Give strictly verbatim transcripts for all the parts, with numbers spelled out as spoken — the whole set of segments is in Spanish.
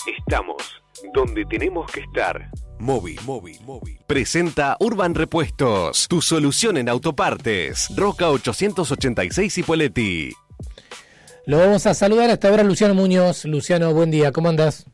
Estamos donde tenemos que estar. Móvil, móvil, móvil. Presenta Urban Repuestos, tu solución en autopartes. Roca ochocientos ochenta y seis Cipolletti. Lo vamos a saludar hasta ahora Luciano Muñoz. Luciano, buen día, ¿cómo andás?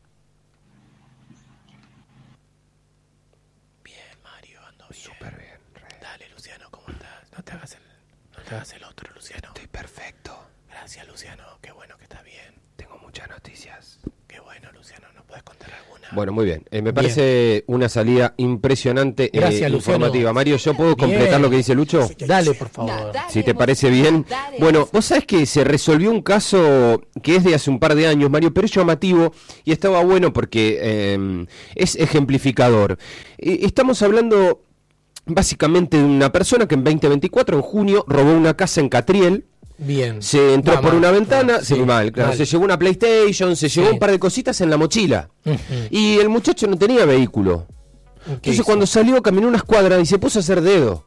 Bien, Mario, ando bien. Súper bien. Re. Dale, Luciano, ¿cómo andás? No te hagas el, no te hagas el otro, Luciano. Estoy perfecto. Gracias, Luciano, qué bueno que estás bien. Tengo muchas noticias. Qué bueno, Luciano, ¿no puedes contar alguna? Bueno, muy bien. Eh, me parece bien. Una salida impresionante, Gracias, eh, informativa. Mario, ¿yo puedo bien. completar lo que dice Lucho? Dale, por favor. No, dale, Si te vos, parece bien. dale, Bueno, vos. vos sabés que se resolvió un caso que es de hace un par de años, Mario, pero es llamativo y estaba bueno porque eh, es ejemplificador. Eh, estamos hablando básicamente de una persona que en veinte veinticuatro, en junio, robó una casa en Catriel. Bien. Se entró Va por mal, una ventana, va, se sí, mal, claro, mal. se llevó una PlayStation, se llevó Sí. un par de cositas en la mochila. Ujú. Y el muchacho no tenía vehículo. ¿Qué Entonces hizo? cuando salió, caminó unas cuadras y se puso a hacer dedo.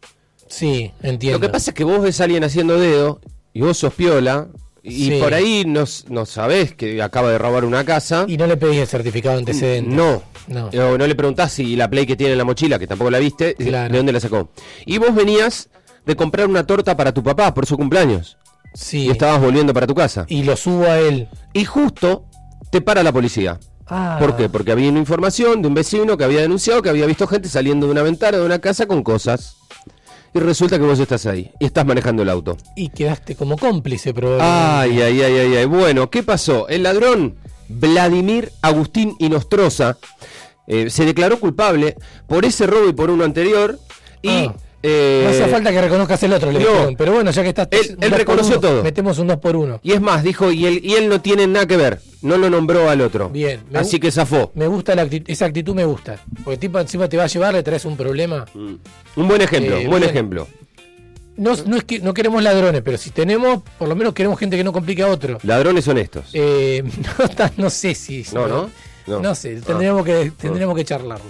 Sí, entiendo. Lo que pasa es que vos ves a alguien haciendo dedo y vos sos piola y Sí. por ahí no, no sabés que acaba de robar una casa. Y no le pedís el certificado de antecedentes. No. No. O no le preguntás si la Play que tiene en la mochila, que tampoco la viste, Claro. de dónde la sacó. Y vos venías de comprar una torta para tu papá por su cumpleaños. Sí. Y estabas volviendo para tu casa. Y lo subo a él. Y justo te para la policía. Ah. ¿Por qué? Porque había una información de un vecino que había denunciado que había visto gente saliendo de una ventana de una casa con cosas. Y resulta que vos estás ahí y estás manejando el auto. Y quedaste como cómplice, probablemente. Ay, ay, ay, ay, ay. Bueno, ¿qué pasó? El ladrón Vladimir Agustín Inostroza eh, se declaró culpable por ese robo y por uno anterior. Y Ah. eh, No hace falta que reconozcas el otro, le no. dijeron. Pero bueno, ya que estás... Él- un él dos por reconoció uno, todo. Metemos un dos por uno. y es más, dijo, y él, y él no tiene nada que ver. No lo nombró al otro. Bien, me Así gu- que zafó. Me gusta la actitud, esa actitud me gusta. Porque el tipo encima te va a llevar, le traes un problema. Un buen ejemplo, Eh, un buen bien. ejemplo. No, no es que no queremos ladrones, pero si tenemos, por lo menos queremos gente que no complique a otro. Ladrones honestos. Eh, no, ta- no sé si... No, ¿no? No, No. sé, tendríamos, que, tendríamos que charlarlo.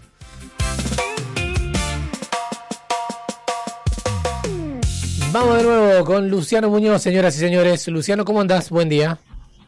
Vamos de nuevo con Luciano Muñoz, señoras y señores. Luciano, ¿cómo andás? Buen día.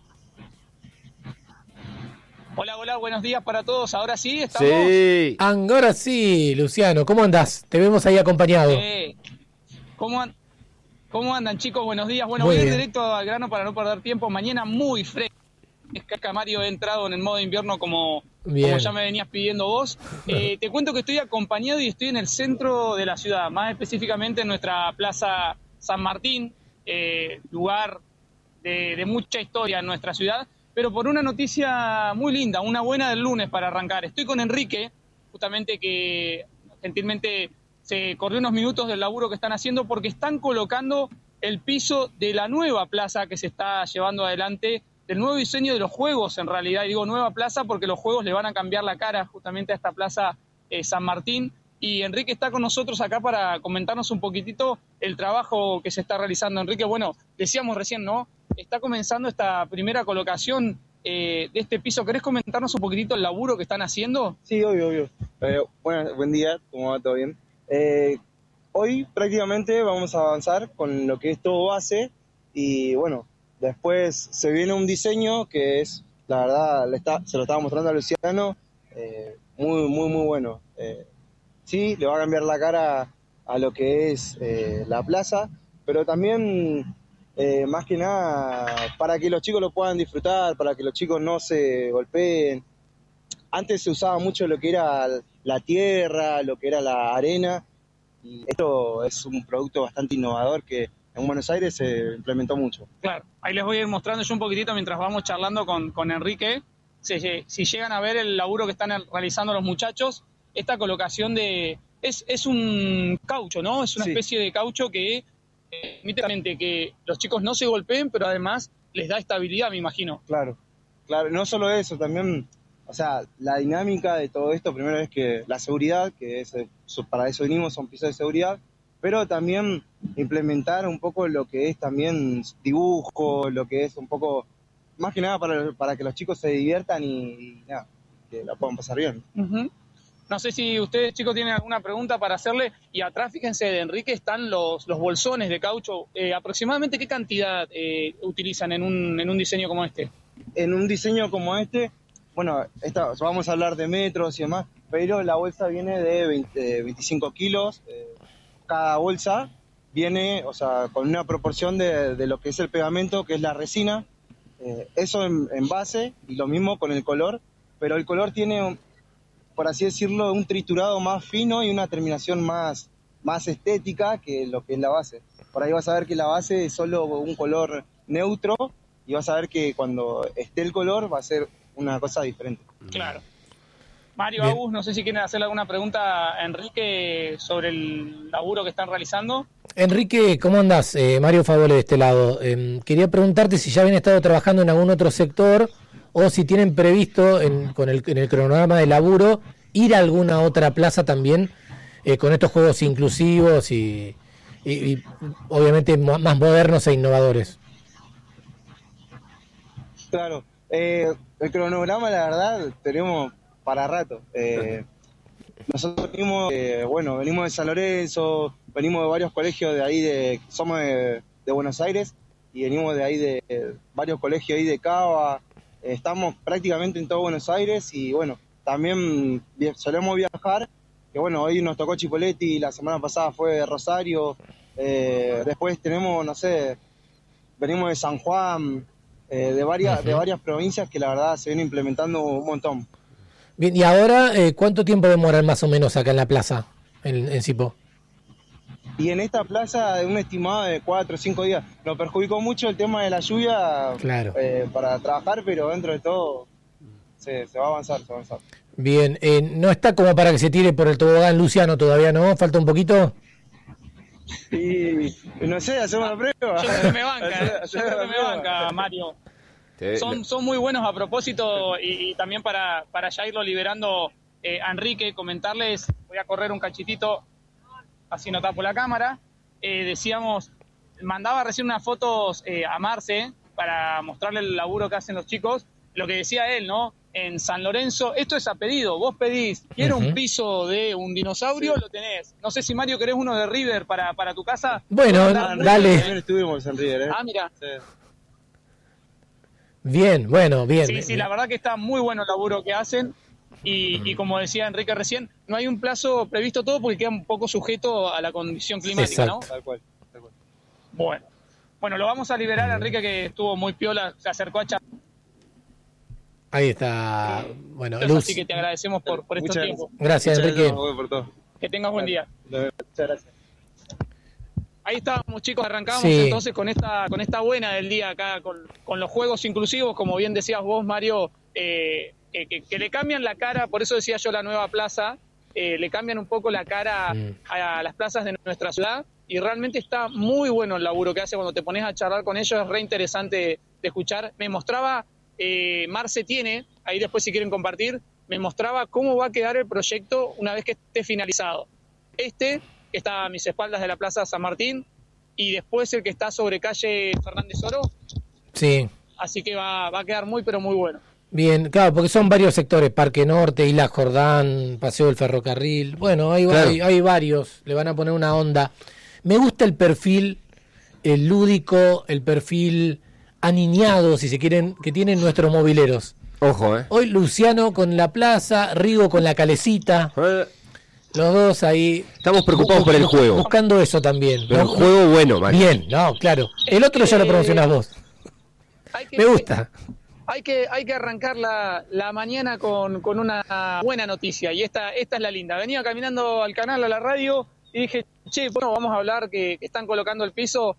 Hola, hola, buenos días para todos. Ahora sí, estamos. Sí. Ahora sí, Luciano, ¿cómo andás? Te vemos ahí acompañado. Eh, ¿cómo, an- ¿Cómo andan, chicos? Buenos días. Bueno, Muy voy a ir bien. directo al grano para no perder tiempo. Mañana muy fresco. Es que Mario, he entrado en el modo invierno como, Bien. como ya me venías pidiendo vos. Eh, te cuento que estoy acompañado y estoy en el centro de la ciudad, más específicamente en nuestra Plaza San Martín, eh, lugar de, de mucha historia en nuestra ciudad, pero por una noticia muy linda, una buena del lunes para arrancar. Estoy con Enrique, justamente que gentilmente se corrió unos minutos del laburo que están haciendo porque están colocando el piso de la nueva plaza que se está llevando adelante, del nuevo diseño de los juegos en realidad. Y digo nueva plaza porque los juegos le van a cambiar la cara justamente a esta plaza eh, San Martín. Y Enrique está con nosotros acá para comentarnos un poquitito el trabajo que se está realizando. Enrique, bueno, decíamos recién, ¿no? Está comenzando esta primera colocación eh, de este piso. ¿Querés comentarnos un poquitito el laburo que están haciendo? Sí, obvio, obvio. Eh, bueno, buen día, ¿cómo va? ¿Todo bien? Eh, hoy prácticamente vamos a avanzar con lo que es todo base y bueno, después se viene un diseño que es, la verdad, le está, se lo estaba mostrando a Luciano, eh, muy, muy, muy bueno. Eh, sí, le va a cambiar la cara a lo que es eh, la plaza, pero también, eh, más que nada, para que los chicos lo puedan disfrutar, para que los chicos no se golpeen. Antes se usaba mucho lo que era la tierra, lo que era la arena, y esto es un producto bastante innovador que en Buenos Aires se implementó mucho. Claro, ahí les voy a ir mostrando yo un poquitito mientras vamos charlando con, con Enrique. Si, si llegan a ver el laburo que están realizando los muchachos, esta colocación de... Es, es un caucho, ¿no? Es una Sí. especie de caucho que eh, permite que los chicos no se golpeen, pero además les da estabilidad, me imagino. Claro, claro, no solo eso, también, o sea, la dinámica de todo esto, primero es que la seguridad, que es, para eso venimos, son pisos de seguridad, pero también implementar un poco lo que es también dibujo, lo que es un poco, más que nada para, para que los chicos se diviertan y, y nada, que la puedan pasar bien. Uh-huh. No sé si ustedes, chicos, tienen alguna pregunta para hacerle. Y atrás, fíjense, de Enrique están los, los bolsones de caucho. Eh, ¿Aproximadamente qué cantidad eh, utilizan en un, en un diseño como este? En un diseño como este bueno, esta, vamos a hablar de metros y demás, pero la bolsa viene de veinte, veinticinco kilos, eh, cada bolsa viene, o sea, con una proporción de, de lo que es el pegamento, que es la resina, eh, eso en, en base, y lo mismo con el color, pero el color tiene, por así decirlo, un triturado más fino y una terminación más, más estética que lo que es la base. Por ahí vas a ver que la base es solo un color neutro, y vas a ver que cuando esté el color va a ser una cosa diferente. Claro. Mario, Agus, no sé si quieren hacerle alguna pregunta a Enrique sobre el laburo que están realizando. Enrique, ¿cómo andás? Eh, Mario Favole de este lado. Eh, quería preguntarte si ya habían estado trabajando en algún otro sector o si tienen previsto en, con el, en el cronograma de laburo ir a alguna otra plaza también eh, con estos juegos inclusivos y, y, y obviamente más modernos e innovadores. Claro, eh, el cronograma la verdad tenemos para rato. Eh, nosotros venimos, eh, bueno, venimos de San Lorenzo, venimos de varios colegios de ahí, de somos de, de Buenos Aires, y venimos de ahí de, de varios colegios ahí de Cava, eh, estamos prácticamente en todo Buenos Aires, y bueno, también vi- solemos viajar, que bueno, hoy nos tocó Chipoleti, la semana pasada fue de Rosario, eh, después tenemos, no sé, venimos de San Juan, eh, de varias, uh-huh. de varias provincias que la verdad se viene implementando un montón. Bien, y ahora, eh, ¿cuánto tiempo demoran más o menos acá en la plaza, en, en Sipo? Y en esta plaza, un estimado de cuatro o cinco días. Nos perjudicó mucho el tema de la lluvia claro. eh, para trabajar, pero dentro de todo se, se va a avanzar, se va a avanzar. Bien, eh, ¿no está como para que se tire por el tobogán Luciano todavía, no? ¿Falta un poquito? Y no sé, hacemos la prueba. Yo creo que me banca, yo creo que me banca, Mario. Son, son muy buenos a propósito, y, y también para, para ya irlo liberando eh, a Enrique, comentarles, voy a correr un cachitito, así no tapo la cámara, eh, decíamos, mandaba recién unas fotos eh, a Marce para mostrarle el laburo que hacen los chicos, lo que decía él, ¿no? En San Lorenzo, esto es a pedido, vos pedís, quiero uh-huh. un piso de un dinosaurio, lo tenés. No sé si Mario querés uno de River para, para tu casa. Bueno, dale. También estuvimos en River, ¿eh? Ah, mira. Sí. Bien, bueno, bien. Sí, sí, la verdad que está muy bueno el laburo que hacen, y, y como decía Enrique recién, no hay un plazo previsto todo porque queda un poco sujeto a la condición climática, exacto. ¿no? Tal cual, tal cual. Bueno, bueno, lo vamos a liberar a Enrique, que estuvo muy piola, se acercó a charlar. Ahí está, bueno, Luz. Así que te agradecemos por, por estos Muchas tiempos. Gracias, Muchas Enrique. gracias por todo. Que tengas buen día. Muchas gracias. Ahí estábamos, chicos, arrancamos sí. entonces con esta con esta buena del día acá, con, con los juegos inclusivos, como bien decías vos, Mario, eh, que, que, que le cambian la cara, por eso decía yo la nueva plaza, eh, le cambian un poco la cara mm. a, a las plazas de nuestra ciudad, y realmente está muy bueno el laburo que hace. Cuando te pones a charlar con ellos es re interesante de escuchar. Me mostraba, eh, Marce tiene, ahí después si quieren compartir, me mostraba cómo va a quedar el proyecto una vez que esté finalizado. Este... que está a mis espaldas de la Plaza San Martín, y después el que está sobre calle Fernández Oro. Sí. Así que va, va a quedar muy, pero muy bueno. Bien, claro, porque son varios sectores, Parque Norte, Isla Jordán, Paseo del Ferrocarril, bueno, hay, claro. hay, hay varios, le van a poner una onda. Me gusta el perfil, el lúdico, el perfil aniñado, si se quieren, que tienen nuestros mobileros. Ojo, eh. Hoy Luciano con la plaza, Rigo con la calecita. Eh. Los dos ahí. Estamos preocupados por el juego. Buscando eso también. Pero ¿no? Un juego bueno, Mario. Bien, no, claro. El otro ya lo promocionás vos. Que, Me gusta. Hay que, hay que arrancar la, la mañana con, con una buena noticia. Y esta, esta es la linda. Venía caminando al canal, a la radio, y dije, che, bueno, vamos a hablar que, que están colocando el piso.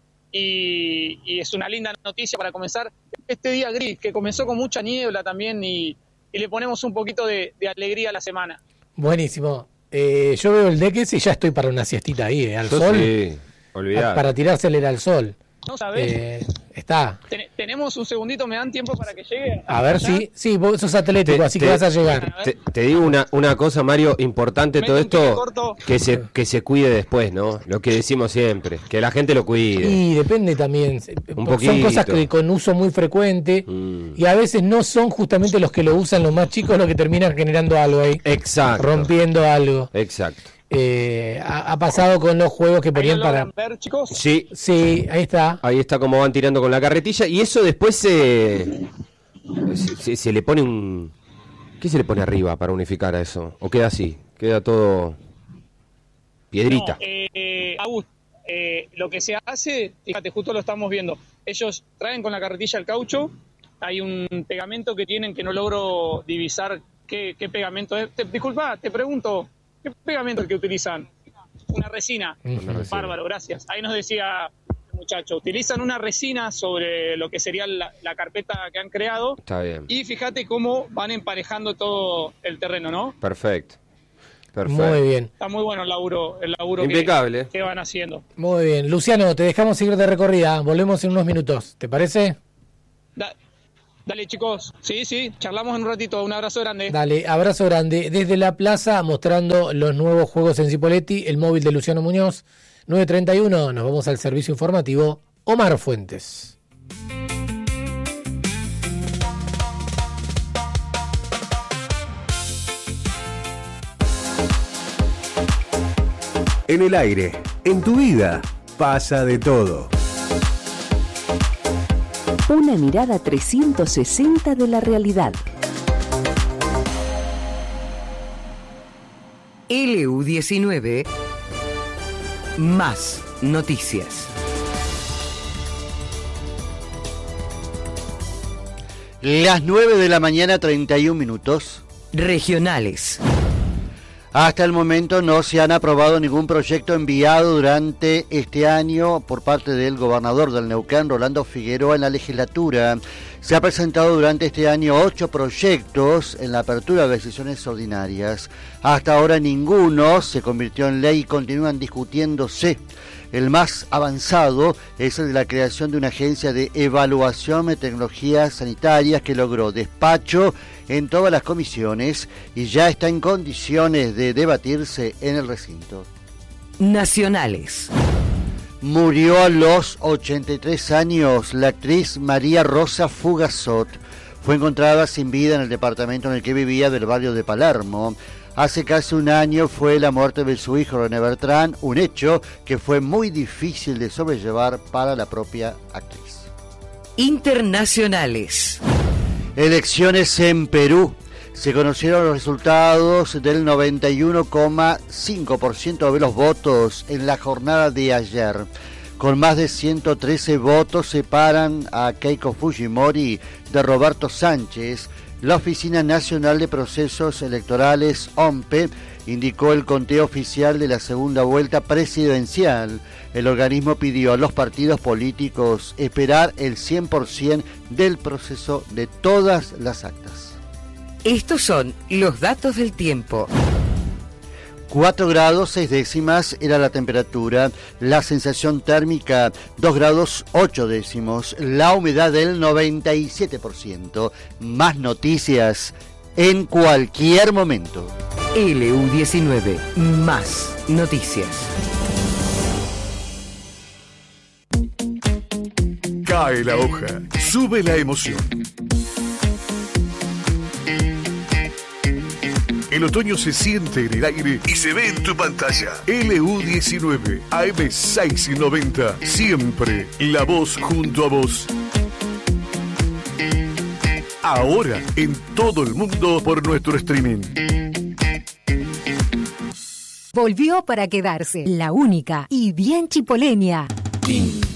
Y, y es una linda noticia para comenzar este día gris, que comenzó con mucha niebla también. Y, y le ponemos un poquito de, de alegría a la semana. Buenísimo. Eh, yo veo el Deques y ya estoy para una siestita ahí, eh, al yo sol. Sí, olvidate. Para tirársele al sol. No sabés. Eh, está. Ten, tenemos un segundito, ¿me dan tiempo para que llegue? A ver si, sí, sí, vos sos atlético, te, así te, que vas a llegar. Te, te digo una, una cosa, Mario, importante todo esto, que se, que se cuide después, ¿no? Lo que decimos siempre, que la gente lo cuide. Y depende también. Un poquito. Son cosas que con uso muy frecuente, mm. y a veces no son justamente los que lo usan los más chicos los que terminan generando algo ahí. Exacto. Rompiendo algo. Exacto. Eh, ha, ha pasado con los juegos que ponían para ver, chicos. Sí, sí, ahí está. Ahí está como van tirando con la carretilla, y eso después se se, se le pone un ¿Qué se le pone arriba para unificar a eso? ¿O queda así? ¿Queda todo piedrita? No, eh, Augusto, eh, lo que se hace, fíjate, justo lo estamos viendo. Ellos traen con la carretilla el caucho, hay un pegamento que tienen que no logro divisar qué, qué pegamento es. Te, disculpa, te pregunto, ¿qué pegamento es el que utilizan? Una resina. Una resina. Bárbaro, gracias. Ahí nos decía el muchacho, utilizan una resina sobre lo que sería la, la carpeta que han creado. Está bien. Y fíjate cómo van emparejando todo el terreno, ¿no? Perfecto. Perfecto. Muy bien. Está muy bueno el laburo, el laburo Impecable. que, que van haciendo. Muy bien. Luciano, te dejamos seguir de recorrida. Volvemos en unos minutos. ¿Te parece? Da, dale, chicos. Sí, sí, charlamos en un ratito. Un abrazo grande. Dale, abrazo grande. Desde la plaza, mostrando los nuevos juegos en Cipolletti, el móvil de Luciano Muñoz. nueve treinta y uno, nos vamos al servicio informativo. Omar Fuentes. En el aire, en tu vida, pasa de todo. Una mirada trescientos sesenta de la realidad. L U diecinueve, más noticias. Las nueve de la mañana, treinta y un minutos. Regionales. Hasta el momento no se han aprobado ningún proyecto enviado durante este año por parte del gobernador del Neuquén, Rolando Figueroa, en la legislatura. Se ha presentado durante este año ocho proyectos en la apertura de sesiones ordinarias. Hasta ahora ninguno se convirtió en ley y continúan discutiéndose. El más avanzado es el de la creación de una agencia de evaluación de tecnologías sanitarias que logró despacho en todas las comisiones y ya está en condiciones de debatirse en el recinto. Nacionales. Murió a los ochenta y tres años la actriz María Rosa Fugazot. Fue encontrada sin vida en el departamento en el que vivía del barrio de Palermo. Hace casi un año fue la muerte de su hijo René Bertrán, un hecho que fue muy difícil de sobrellevar para la propia actriz. Internacionales. Elecciones en Perú. Se conocieron los resultados del noventa y uno coma cinco por ciento de los votos en la jornada de ayer. Con más de ciento trece votos separan a Keiko Fujimori de Roberto Sánchez. La Oficina Nacional de Procesos Electorales, O M P E, indicó el conteo oficial de la segunda vuelta presidencial. El organismo pidió a los partidos políticos esperar el cien por ciento del proceso de todas las actas. Estos son los datos del tiempo. cuatro grados seis décimas era la temperatura, la sensación térmica dos grados ocho décimos, la humedad del noventa y siete por ciento. Más noticias en cualquier momento. L U diecinueve, más noticias. Cae la hoja, sube la emoción. El otoño se siente en el aire y se ve en tu pantalla. L U diecinueve, A M seiscientos noventa, siempre la voz junto a vos. Ahora en todo el mundo por nuestro streaming. Volvió para quedarse, la única y bien chipoleña.